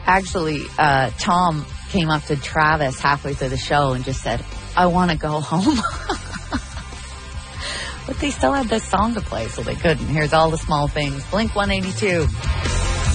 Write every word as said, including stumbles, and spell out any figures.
Actually, uh, Tom came up to Travis halfway through the show and just said, I want to go home. But they still had this song to play, so they couldn't. Here's All the Small Things. Blink one eighty-two.